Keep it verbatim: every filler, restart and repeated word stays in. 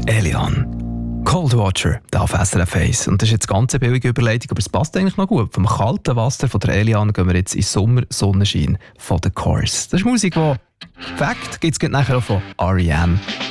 Elian. Cold Water, da auf S R F eins. Und das ist jetzt ganz eine billige Überleitung, aber es passt eigentlich noch gut. Vom kalten Wasser von der Elian gehen wir jetzt in Sommer-Sonnenschein von The Course. Das ist Musik, die Fact gibt es nachher auch von R E M.